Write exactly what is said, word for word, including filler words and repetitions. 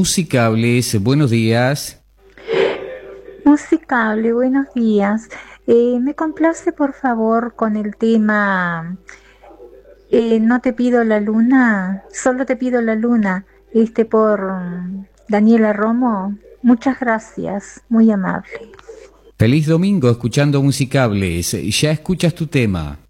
Musicables. Buenos días. Musicable, buenos días. Eh, me complace por favor con el tema eh, No te pido la luna, solo te pido la luna, este por mm, Daniela Romo. Muchas gracias, muy amable. Feliz domingo escuchando Musicables. Ya escuchas tu tema.